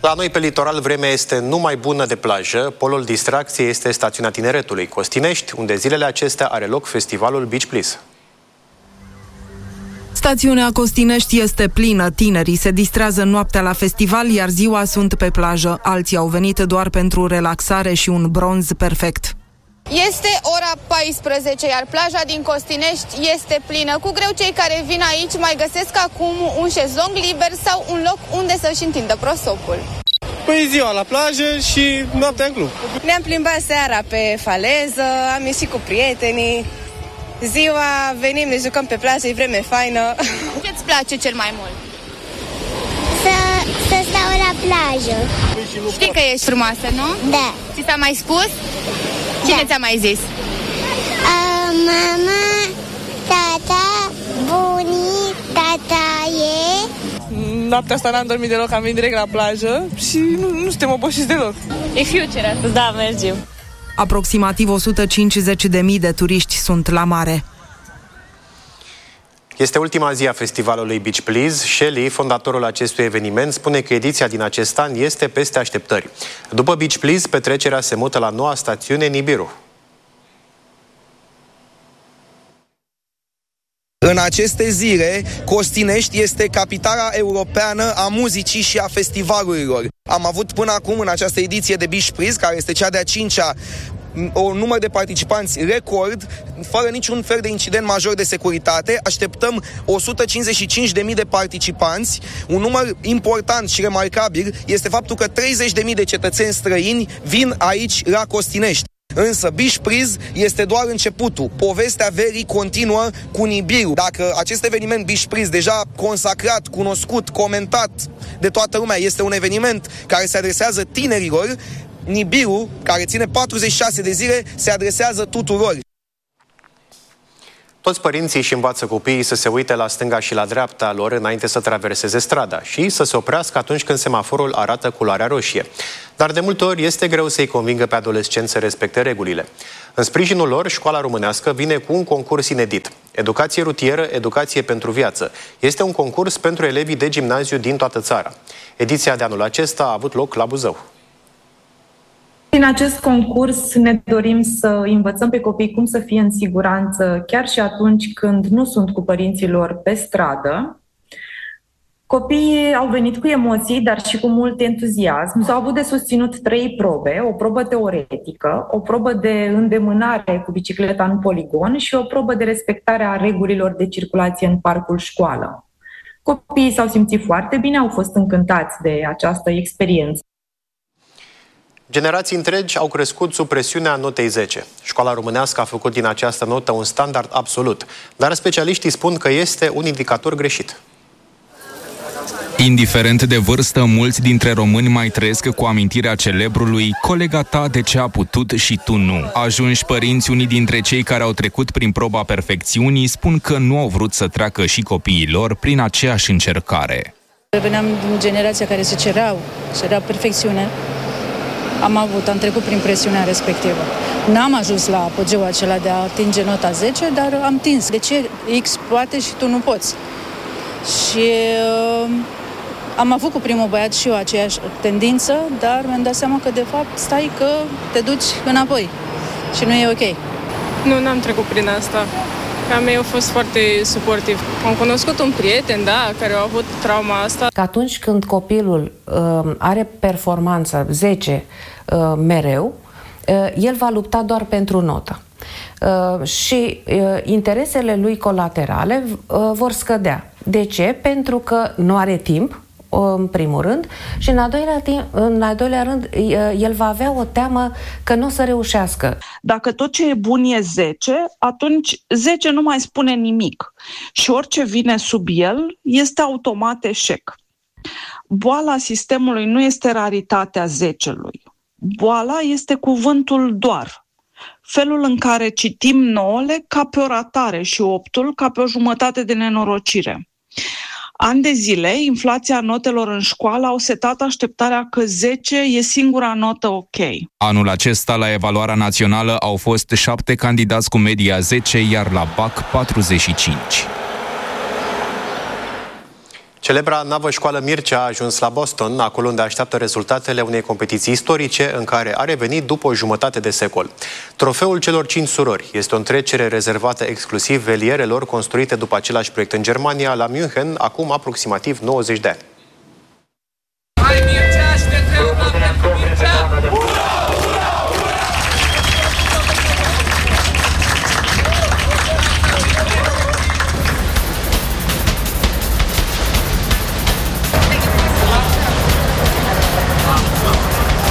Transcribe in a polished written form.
La noi pe litoral vremea este numai bună de plajă. Polul distracției este stațiunea Tineretului Costinești, unde zilele acestea are loc festivalul Beach Please. Stațiunea Costinești este plină, tinerii se distrează noaptea la festival, iar ziua sunt pe plajă. Alții au venit doar pentru relaxare și un bronz perfect. Este ora 14, iar plaja din Costinești este plină. Cu greu cei care vin aici mai găsesc acum un șezlong liber sau un loc unde să-și întindă prosopul. Păi ziua la plajă și noaptea în club. Ne-am plimbat seara pe faleză, am ieșit cu prietenii. Ziua venim, ne jucăm pe plajă, e vreme faină. Ce-ți place cel mai mult? Să stau la plajă. Știi că ești frumoasă, nu? Da. Ți s-a mai spus? Cine ți-a mai zis? Mama, tata, bunii, tataie. Noaptea asta n-am dormit deloc, am venit direct la plajă și nu suntem obosiți deloc. E future astăzi. Da, mergem. Aproximativ 150.000 de turiști sunt la mare. Este ultima zi a festivalului Beach Please. Shelly, fondatorul acestui eveniment, spune că ediția din acest an este peste așteptări. După Beach Please, petrecerea se mută la noua stațiune Nibiru. În aceste zile, Costinești este capitala europeană a muzicii și a festivalurilor. Am avut până acum în această ediție de Beach Please, care este cea de-a 5-a, un număr de participanți record, fără niciun fel de incident major de securitate. Așteptăm 155.000 de participanți. Un număr important și remarcabil este faptul că 30.000 de cetățeni străini vin aici la Costinești. Însă Beach Please este doar începutul. Povestea verii continuă cu Nibiru. Dacă acest eveniment Beach Please, deja consacrat, cunoscut, comentat de toată lumea, este un eveniment care se adresează tinerilor, Nibiru, care ține 46 de zile, se adresează tuturor. Toți părinții își învață copiii să se uite la stânga și la dreapta lor înainte să traverseze strada și să se oprească atunci când semaforul arată culoarea roșie. Dar de multe ori este greu să-i convingă pe adolescenți să respecte regulile. În sprijinul lor, Școala Românească vine cu un concurs inedit. Educație rutieră, educație pentru viață. Este un concurs pentru elevii de gimnaziu din toată țara. Ediția de anul acesta a avut loc la Buzău. În acest concurs ne dorim să învățăm pe copii cum să fie în siguranță chiar și atunci când nu sunt cu părinții lor pe stradă. Copiii au venit cu emoții, dar și cu mult entuziasm. S-au avut de susținut 3 probe, o probă teoretică, o probă de îndemânare cu bicicleta în poligon și o probă de respectare a regulilor de circulație în parcul școală. Copiii s-au simțit foarte bine, au fost încântați de această experiență. Generații întregi au crescut sub presiunea notei 10. Școala Românească a făcut din această notă un standard absolut, dar specialiștii spun că este un indicator greșit. Indiferent de vârstă, mulți dintre români mai trăiesc cu amintirea celebrului "colega ta de ce a putut și tu nu". Ajunși părinți, unii dintre cei care au trecut prin proba perfecțiunii spun că nu au vrut să treacă și copiii lor prin aceeași încercare. Veneam din generația care se cerea perfecțiune. Am trecut prin presiunea respectivă. N-am ajuns la apogeul acela de a atinge nota 10, dar am tins. De ce X poate și tu nu poți? Și am avut cu primul băiat și eu aceeași tendință, dar mi-am dat seama că, de fapt, stai că te duci înapoi și nu e ok. Nu, n-am trecut prin asta. Ca mei au fost foarte suportiv. Am cunoscut un prieten, care a avut trauma asta. Că atunci când copilul are performanță 10 mereu, el va lupta doar pentru notă. Și interesele lui colaterale vor scădea. De ce? Pentru că nu are timp, în primul rând, și în al doilea rând, el va avea o teamă că nu o să reușească. Dacă tot ce e bun e 10, atunci 10 nu mai spune nimic și orice vine sub el este automat eșec. Boala sistemului nu este raritatea 10-lui. Boala este cuvântul doar. Felul în care citim 9-le ca pe o ratare și 8-ul ca pe o jumătate de nenorocire. Ani de zile, inflația notelor în școală au setat așteptarea că 10 e singura notă ok. Anul acesta, la evaluarea națională, au fost 7 candidați cu media 10, iar la BAC 45. Celebra navă-școală Mircea a ajuns la Boston, acolo unde așteaptă rezultatele unei competiții istorice în care a revenit după o jumătate de secol. Trofeul celor 5 surori este o întrecere rezervată exclusiv velierelor construite după același proiect în Germania, la München, acum aproximativ 90 de ani.